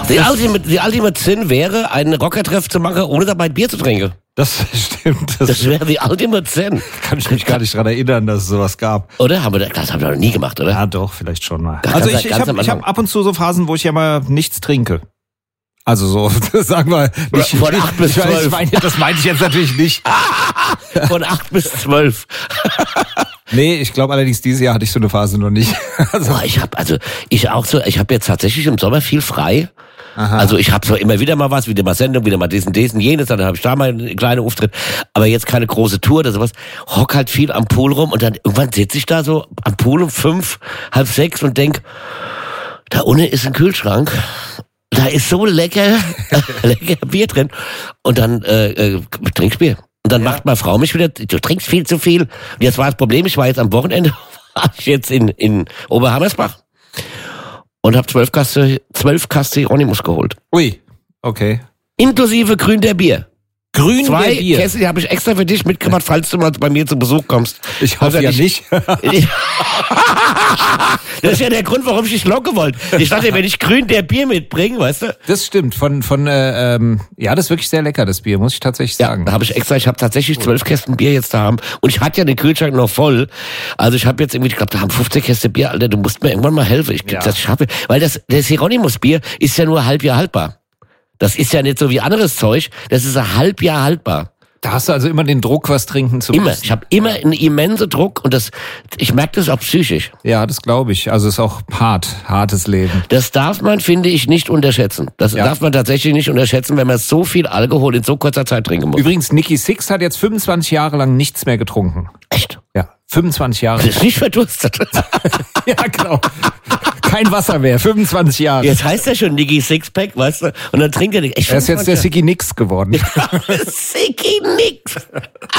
Die Ultimate Sin wäre, einen Rockertreff zu machen, ohne dabei Bier zu trinken. Das stimmt. Das wäre die Ultimate Sin. Kann ich mich gar nicht dran erinnern, dass es sowas gab. Oder? Das haben wir noch nie gemacht, oder? Ja, doch, vielleicht schon mal. Also ich hab ab und zu so Phasen, wo ich ja mal nichts trinke. Also so, sagen wir nicht. Von 8 bis 12. Das meine ich jetzt natürlich nicht. Von 8 bis 12. Nee, ich glaube allerdings, dieses Jahr hatte ich so eine Phase noch nicht. Ich habe jetzt tatsächlich im Sommer viel frei. Aha. Also ich habe so immer wieder mal was, wieder mal Sendung, wieder mal diesen, jenes, dann habe ich da mal eine kleine Auftritt, aber jetzt keine große Tour oder sowas. Hock halt viel am Pool rum und dann irgendwann sitze ich da so am Pool um 5, halb 6 und denk, da unten ist ein Kühlschrank, da ist so lecker Bier drin und dann trinkst Bier. Und dann macht meine Frau mich wieder, du trinkst viel zu viel. Und jetzt war das Problem, ich war jetzt am Wochenende, war ich jetzt in Oberhammersbach. Und habe 12 Kasten Hieronymus geholt. Ui, okay. Inklusive Grün der Bier. Grün der 2 Bier? Kästen, die habe ich extra für dich mitgebracht, falls du mal bei mir zu Besuch kommst. Ich hoffe ja nicht. Das ist ja der Grund, warum ich dich locken wollte. Ich dachte, wenn ich Grün der Bier mitbringe, weißt du? Das stimmt. Ja, das ist wirklich sehr lecker, das Bier, muss ich tatsächlich sagen. Da habe ich tatsächlich 12 Kästen Bier jetzt da haben. Und ich hatte ja den Kühlschrank noch voll. Also ich habe jetzt irgendwie, ich glaube, da haben 15 Kästen Bier, Alter, du musst mir irgendwann mal helfen. Weil das Hieronymus Bier ist ja nur halbjahr haltbar. Das ist ja nicht so wie anderes Zeug, das ist ein Halbjahr haltbar. Da hast du also immer den Druck, was trinken zu müssen. Ich habe immer einen immensen Druck und ich merke das auch psychisch. Ja, das glaube ich. Also es ist auch hartes Leben. Das darf man, finde ich, nicht unterschätzen. Das darf man tatsächlich nicht unterschätzen, wenn man so viel Alkohol in so kurzer Zeit trinken muss. Übrigens, Nikki Sixx hat jetzt 25 Jahre lang nichts mehr getrunken. Echt? Ja, 25 Jahre. Das ist nicht verdurstet. Ja, genau. Kein Wasser mehr, 25 Jahre. Jetzt heißt er schon Nikki Sixpack, weißt du? Und dann trinkt er nicht. Er ist jetzt der Sicki Nix geworden. Sicki Nix.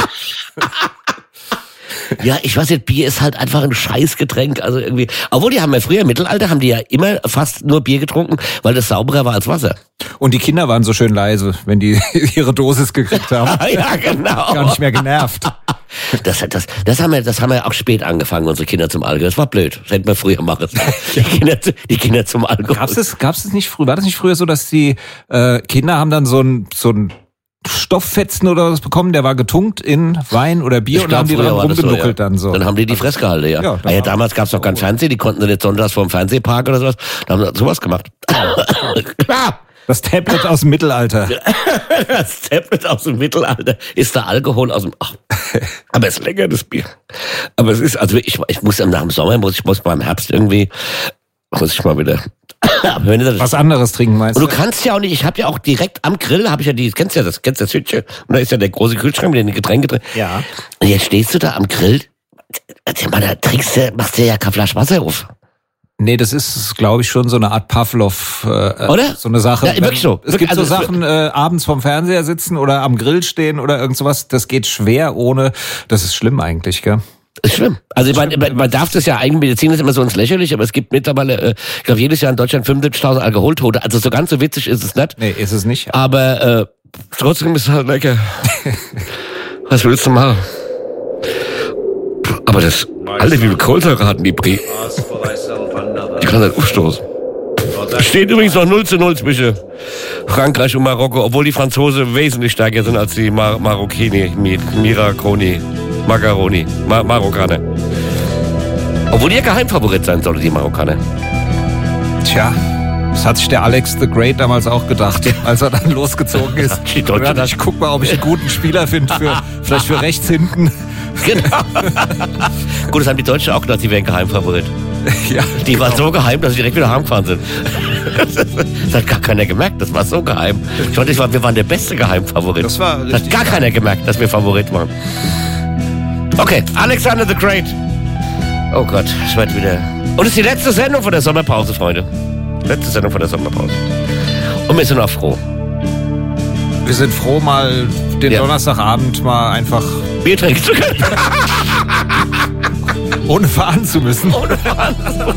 Ja, ich weiß nicht, Bier ist halt einfach ein Scheißgetränk, also irgendwie. Obwohl, die haben ja früher im Mittelalter, haben die ja immer fast nur Bier getrunken, weil das sauberer war als Wasser. Und die Kinder waren so schön leise, wenn die ihre Dosis gekriegt haben. Ja, genau. Gar nicht mehr genervt. Das haben wir auch spät angefangen, unsere Kinder zum Alkohol. Das war blöd. Das hätten wir früher machen sollen. Die Kinder zum Alkohol. Gab's das nicht früher? War das nicht früher so, dass die Kinder haben dann so ein Stofffetzen oder was bekommen, der war getunkt in Wein oder Bier und dann haben die dran rumgenuckelt dann so. Dann haben die Fresse gehalten, ja. Damals gab's noch kein Fernsehen, die konnten nicht sonntags vor dem Fernsehpark oder sowas. Da haben sie sowas gemacht. Klar. Das Tablet aus dem Mittelalter. Das Tablet aus dem Mittelalter ist der Alkohol aus dem... aber es ist lecker, das Bier. Aber es ist, also ich muss nach dem Sommer, muss beim Herbst irgendwie, muss ich mal wieder... was anderes trinken, meinst du? Und du kannst ja auch nicht, ich habe ja auch direkt am Grill, kennst du das Hütchen? Und da ist ja der große Kühlschrank mit den Getränken drin. Ja. Und jetzt stehst du da am Grill, da machst du ja keine Flasche Wasser auf. Nee, das ist, glaube ich, schon so eine Art Pavlov, oder? So eine Sache. Ja, wirklich so. Es gibt so Sachen, abends vorm Fernseher sitzen oder am Grill stehen oder irgend sowas, das geht schwer ohne, das ist schlimm eigentlich, gell? Ist schlimm. Also man darf das ja eigentlich, Medizin ist immer so ins Lächerliche, aber es gibt mittlerweile, ich glaube jedes Jahr in Deutschland 75.000 Alkoholtote. Also so ganz so witzig ist es nicht. Nee, ist es nicht. Aber trotzdem ist es halt lecker. Was willst du machen? Aber das, alle wie viel Kohlensäure hatten die Brie. Ich kann das aufstoßen. Steht übrigens noch 0:0 zwischen Frankreich und Marokko, obwohl die Franzosen wesentlich stärker sind als die Marokkini, Marokkaner. Obwohl die ja Geheimfavorit sein sollen, die Marokkaner. Tja, das hat sich der Alex the Great damals auch gedacht, als er dann losgezogen ist. Ich guck mal, ob ich einen guten Spieler finde, vielleicht für rechts hinten. Genau. Gut, das haben die Deutschen auch gedacht, die wären Geheimfavorit. Ja, die waren so geheim, dass sie direkt wieder heimgefahren sind. Das hat gar keiner gemerkt, das war so geheim. Ich fand, wir waren der beste Geheimfavorit. Das hat gar keiner gemerkt, dass wir Favorit waren. Okay, Alexander the Great. Oh Gott, es wird wieder... Und es ist die letzte Sendung von der Sommerpause, Freunde. Letzte Sendung von der Sommerpause. Und wir sind auch froh. Wir sind froh, mal den Donnerstagabend mal einfach... Bier trinken zu können. Ohne fahren zu müssen. Ohne fahren zu müssen.